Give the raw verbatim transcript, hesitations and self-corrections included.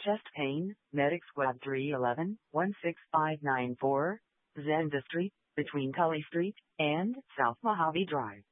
Chest pain, Medic Squad three one one, one six five nine four, Zenda Street, between Tully Street and South Mojave Drive.